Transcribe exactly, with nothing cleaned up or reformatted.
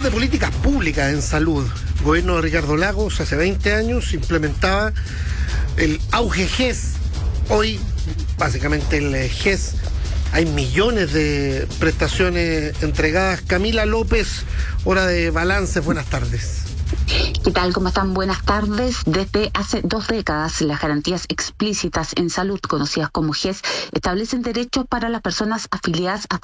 de políticas públicas en salud. El gobierno de Ricardo Lagos hace veinte años implementaba el auge G E S. Hoy, básicamente el G E S, hay millones de prestaciones entregadas. Camila López, hora de balance, buenas tardes. ¿Qué tal? ¿Cómo están? Buenas tardes. Desde hace dos décadas, las garantías explícitas en salud, conocidas como G E S, establecen derechos para las personas afiliadas a